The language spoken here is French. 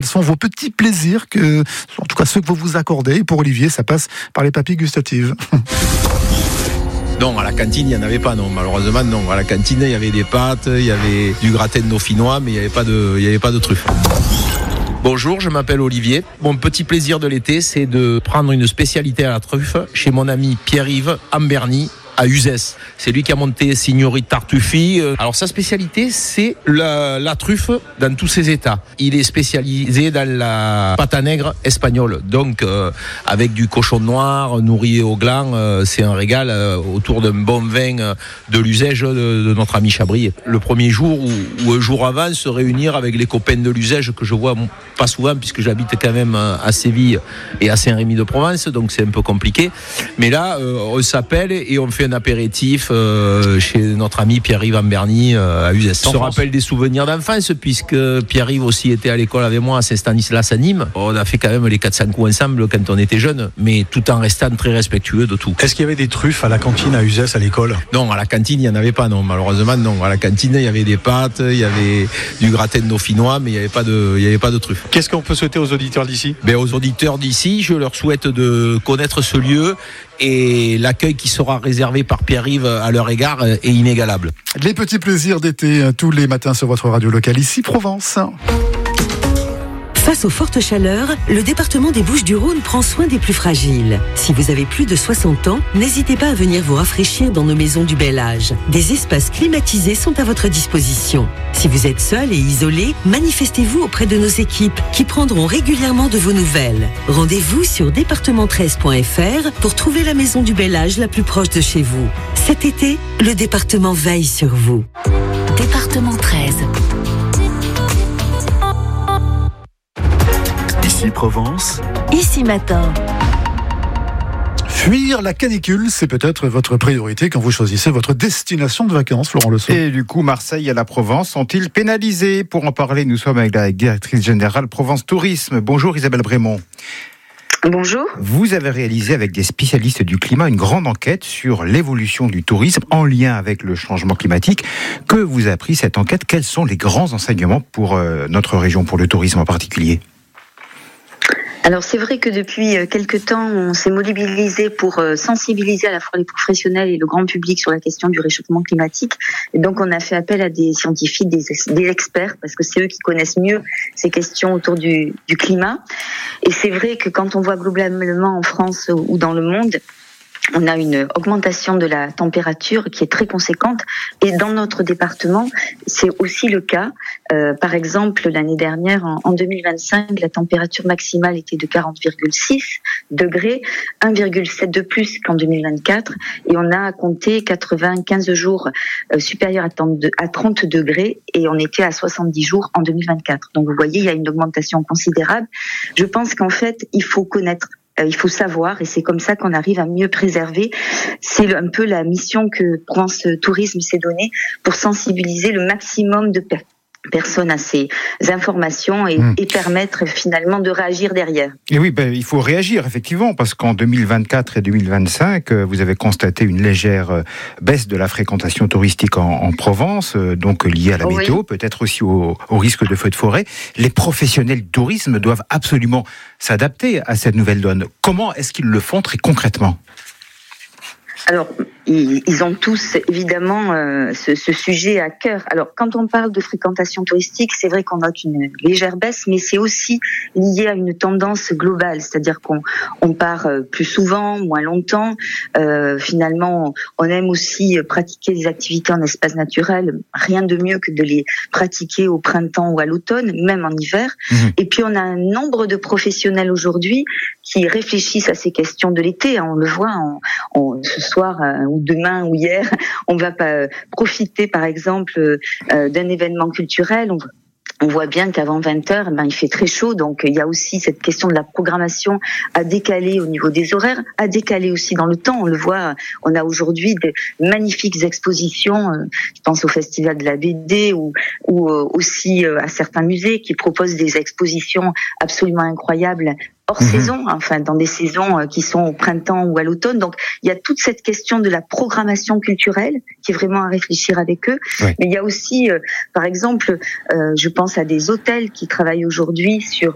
sont vos petits plaisirs, en tout cas ceux que vous vous accordez. Et pour Olivier, ça passe par les papilles gustatives. Non, à la cantine, il n'y en avait pas, non. Malheureusement, non. À la cantine, il y avait des pâtes, il y avait du gratin de dauphinois, mais il n'y avait pas de truffes. Bonjour, je m'appelle Olivier. Mon petit plaisir de l'été, c'est de prendre une spécialité à la truffe chez mon ami Pierre-Yves Amberny à Uzès. C'est lui qui a monté Signorie Tartuffi. Alors sa spécialité, c'est la truffe dans tous ses états. Il est spécialisé dans la pâte à nègre espagnole. Donc avec du cochon noir, nourri au gland, c'est un régal autour d'un bon vin de l'Uzège de notre ami Chabrier. Le premier jour ou un jour avant, se réunir avec les copains de l'Uzège que je vois pas souvent puisque j'habite quand même à Séville et à Saint-Rémy-de-Provence, donc c'est un peu compliqué. Mais là, on s'appelle et on fait un apéritif chez notre ami Pierre-Yves Amberny à Uzès. On se rappelle des souvenirs d'enfance puisque Pierre-Yves aussi était à l'école avec moi à Saint-Stanislas à Nîmes. On a fait quand même les 400 coups ensemble quand on était jeunes, mais tout en restant très respectueux de tout. Est-ce qu'il y avait des truffes à la cantine à Uzès à l'école ? Non, à la cantine il n'y en avait pas, non. Malheureusement non. À la cantine il y avait des pâtes, il y avait du gratin de dauphinois, mais il n'y avait pas de truffes. Qu'est-ce qu'on peut souhaiter aux auditeurs d'ici ? Aux auditeurs d'ici, je leur souhaite de connaître ce lieu et l'accueil qui sera réservé par Pierre-Yves à leur égard est inégalable. Les petits plaisirs d'été tous les matins sur votre radio locale ici Provence. Face aux fortes chaleurs, le département des Bouches-du-Rhône prend soin des plus fragiles. Si vous avez plus de 60 ans, n'hésitez pas à venir vous rafraîchir dans nos maisons du bel âge. Des espaces climatisés sont à votre disposition. Si vous êtes seul et isolé, manifestez-vous auprès de nos équipes qui prendront régulièrement de vos nouvelles. Rendez-vous sur département13.fr pour trouver la maison du bel âge la plus proche de chez vous. Cet été, le département veille sur vous. Département 13. Ici Provence. Ici Matin. Fuir la canicule, c'est peut-être votre priorité quand vous choisissez votre destination de vacances, Florent Le Sceau. Et du coup, Marseille et la Provence sont-ils pénalisés ? Pour en parler, nous sommes avec la directrice générale Provence Tourisme. Bonjour Isabelle Brémond. Bonjour. Vous avez réalisé avec des spécialistes du climat une grande enquête sur l'évolution du tourisme en lien avec le changement climatique. Que vous a pris cette enquête ? Quels sont les grands enseignements pour notre région, pour le tourisme en particulier ? Alors c'est vrai que depuis quelque temps, on s'est mobilisé pour sensibiliser à la fois les professionnels et le grand public sur la question du réchauffement climatique. Et donc on a fait appel à des scientifiques, des experts, parce que c'est eux qui connaissent mieux ces questions autour du climat. Et c'est vrai que quand on voit globalement en France ou dans le monde, on a une augmentation de la température qui est très conséquente et dans notre département, c'est aussi le cas. Par exemple, l'année dernière, en 2025, la température maximale était de 40,6 degrés, 1,7 de plus qu'en 2024 et on a compté 95 jours supérieurs à 30 degrés et on était à 70 jours en 2024. Donc vous voyez, il y a une augmentation considérable. Je pense qu'en fait, il faut connaître. Il faut savoir, et c'est comme ça qu'on arrive à mieux préserver. C'est un peu la mission que Provence Tourisme s'est donnée pour sensibiliser le maximum de personnes à ces informations et permettre finalement de réagir derrière. Et oui, il faut réagir effectivement, parce qu'en 2024 et 2025, vous avez constaté une légère baisse de la fréquentation touristique en Provence, donc liée à la météo, peut-être aussi au risque de feux de forêt. Les professionnels du tourisme doivent absolument s'adapter à cette nouvelle donne. Comment est-ce qu'ils le font très concrètement ? Alors, ils ont tous évidemment ce sujet à cœur. Alors, quand on parle de fréquentation touristique, c'est vrai qu'on note une légère baisse, mais c'est aussi lié à une tendance globale, c'est-à-dire qu'on part plus souvent, moins longtemps. Finalement, on aime aussi pratiquer des activités en espace naturel. Rien de mieux que de les pratiquer au printemps ou à l'automne, même en hiver. Et puis, on a un nombre de professionnels aujourd'hui qui réfléchissent à ces questions de l'été. On le voit, ce soir ou demain ou hier, on va profiter par exemple d'un événement culturel. On voit bien qu'avant 20h, il fait très chaud, donc il y a aussi cette question de la programmation à décaler au niveau des horaires, à décaler aussi dans le temps. On le voit, on a aujourd'hui de magnifiques expositions, je pense au Festival de la BD ou aussi à certains musées qui proposent des expositions absolument incroyables hors saison, enfin dans des saisons qui sont au printemps ou à l'automne. Donc il y a toute cette question de la programmation culturelle qui est vraiment à réfléchir avec eux. Mais il y a aussi, par exemple, je pense à des hôtels qui travaillent aujourd'hui sur